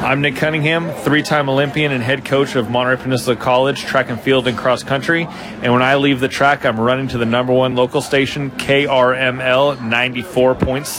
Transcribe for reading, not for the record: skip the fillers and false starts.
I'm Nick Cunningham, three-time Olympian and head coach of Monterey Peninsula College track and field and cross country. And when I leave the track, I'm running to the #1 local station, KRML 94.7.